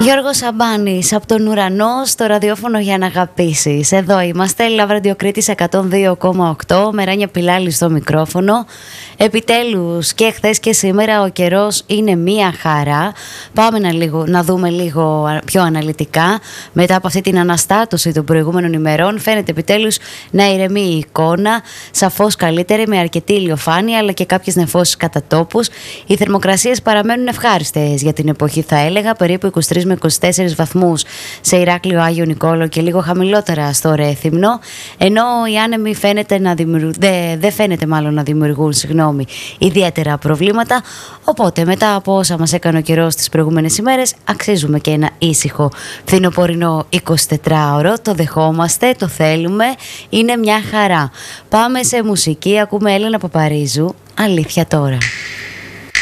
Γιώργος Σαμπάνης από τον ουρανό στο ραδιόφωνο για να αγαπήσεις. Εδώ είμαστε, Love Radio Κρήτης 102,8, Μεράνια Πιλάλη στο μικρόφωνο. Επιτέλους και χθες και σήμερα ο καιρός είναι μία χαρά. Πάμε να δούμε λίγο πιο αναλυτικά. Μετά από αυτή την αναστάτωση των προηγούμενων ημερών φαίνεται επιτέλους να ηρεμεί η εικόνα. Σαφώς καλύτερη, με αρκετή ηλιοφάνεια αλλά και κάποιες νεφώσεις κατά τόπους. Οι θερμοκρασίες παραμένουν ευχάριστες για την εποχή, θα έλεγα, περίπου 23 με 24 βαθμούς σε Ηράκλειο, Άγιο Νικόλαο και λίγο χαμηλότερα στο Ρέθυμνο, ενώ οι άνεμοι δεν φαίνεται μάλλον να δημιουργούν ιδιαίτερα προβλήματα. Οπότε μετά από όσα μας έκανε ο καιρός τις προηγούμενες ημέρες, αξίζουμε και ένα ήσυχο φθινοπορεινό 24ωρο. Το δεχόμαστε, το θέλουμε, είναι μια χαρά. Πάμε σε μουσική, ακούμε Έλενα Παπαρίζου, Αλήθεια τώρα.